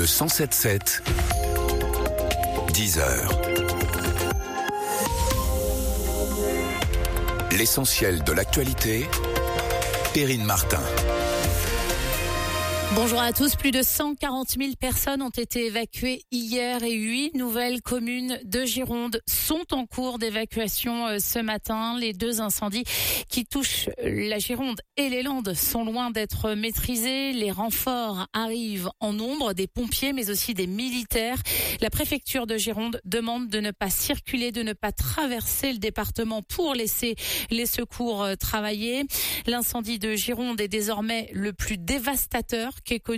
107.7, 10h. L'essentiel de l'actualité, Perrine Martin. Bonjour à tous. Plus de 140 000 personnes ont été évacuées hier et 8 nouvelles communes de Gironde sont en cours d'évacuation ce matin. Les deux incendies qui touchent la Gironde et les Landes sont loin d'être maîtrisés. Les renforts arrivent en nombre, des pompiers mais aussi des militaires. La préfecture de Gironde demande de ne pas circuler, de ne pas traverser le département pour laisser les secours travailler. L'incendie de Gironde est désormais le plus dévastateur qu'ait connu